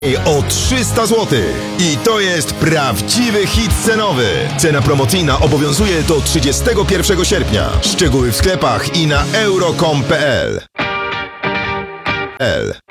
o 300 zł. I to jest prawdziwy hit cenowy. Cena promocyjna obowiązuje do 31 sierpnia. Szczegóły w sklepach i na euro.com.pl.